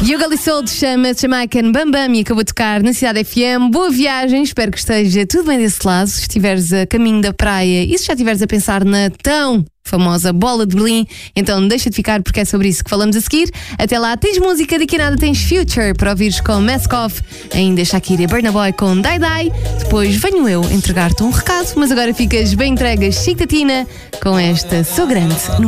Yoga Soul chama-se Jamaican Bam Bam e acabou de tocar na Cidade FM. Boa viagem, espero que esteja tudo bem desse lado. Se estiveres a caminho da praia e se já estiveres a pensar na tão famosa bola de Berlim, então deixa de ficar porque é sobre isso que falamos a seguir. Até lá, tens música, daqui a nada tens Future para ouvires com Maskov, ainda Shakira e Burna Boy com Dai Dai. Depois venho eu entregar-te um recado, mas agora ficas bem entregas, Chictatina, com esta Sou Grande.